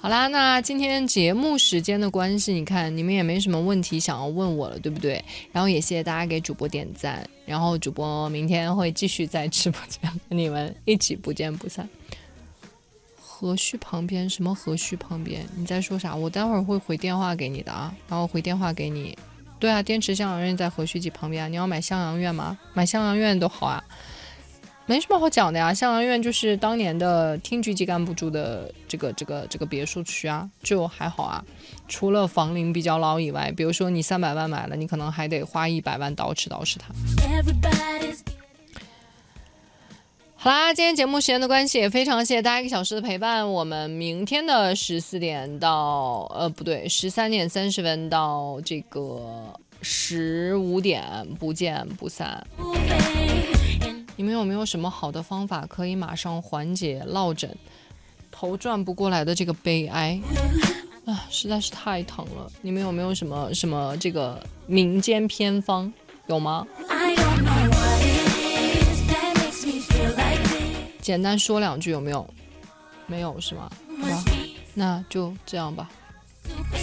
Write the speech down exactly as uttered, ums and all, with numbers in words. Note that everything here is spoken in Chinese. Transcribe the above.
好啦，那今天节目时间的关系，你看你们也没什么问题想要问我了，对不对？然后也谢谢大家给主播点赞，然后主播明天会继续在直播间跟你们一起不见不散。河旭旁边？什么河旭旁边？你在说啥？我待会儿会回电话给你的啊，然后回电话给你。对啊，滇池向阳院在河旭集旁边啊，你要买向阳院吗？买向阳院都好啊。没什么好讲的呀，向阳院就是当年的厅局级干部住的这个这个这个别墅区啊，就还好啊。除了房龄比较老以外，比如说你三百万买了，你可能还得花一百万捯饬捯饬它。好啦，今天节目时间的关系，也非常谢谢大家一个小时的陪伴。我们明天的十四点到呃不对，十三点三十分到这个十五点不见不散。你们有没有什么好的方法可以马上缓解落枕、头转不过来的这个悲哀啊，实在是太疼了。你们有没有什么什么这个民间偏方，有吗？简单说两句有没有？没有是吗？好吧，那就这样吧。